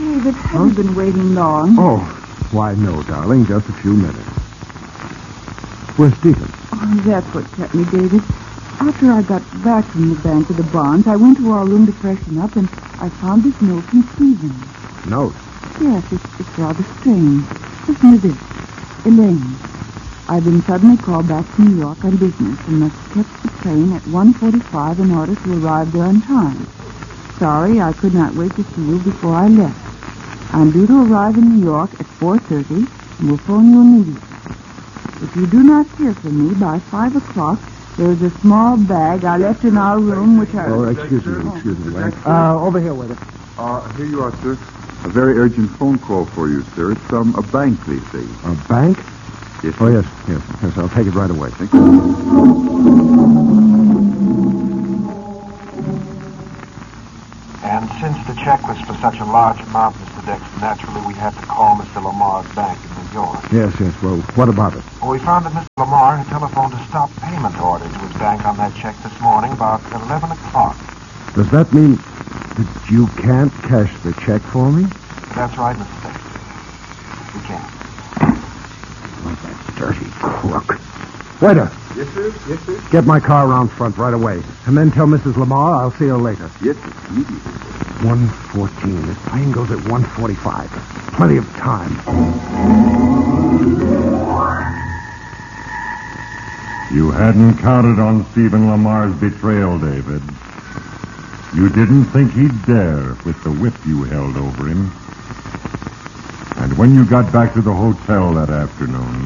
David, have you been waiting long? Oh, why, no, darling. Just a few minutes. Where's Stephen? Oh, that's what kept me, David. After I got back from the bank with the bonds, I went to our room to freshen up, and I found this note from Stephen. Note? Yes, it's rather strange. Listen to this. Elaine, I've been suddenly called back to New York on business and must catch the train at 1:45 in order to arrive there on time. Sorry, I could not wait to see you before I left. I'm due to arrive in New York at 4:30 and will phone you immediately. If you do not hear from me by 5 o'clock, there is a small bag I left in our room which I... Oh, excuse me, Lane. Over here, waiter. Here you are, sir. A very urgent phone call for you, sir. It's from a bank, please, say. A bank? Yes, Oh, sir. yes, I'll take it right away. Thank you. And since the check was for such a large amount, Mr. Dexter, naturally we had to call Mr. Lamar's bank in New York. Yes, well, what about it? Well, we found that Mr. Lamar had telephoned a stop payment order to his bank on that check this morning about 11 o'clock. Does that mean that you can't cash the check for me? That's right, Mr. Dexter. We can't. Oh, that dirty crook. Waiter, Yes, sir. Yes, sir. get my car around front right away. And then tell Mrs. Lamar I'll see her later. Yes, sir. Immediately. 1:14. This plane goes at 1:45. Plenty of time. You hadn't counted on Stephen Lamar's betrayal, David. You didn't think he'd dare with the whip you held over him. And when you got back to the hotel that afternoon,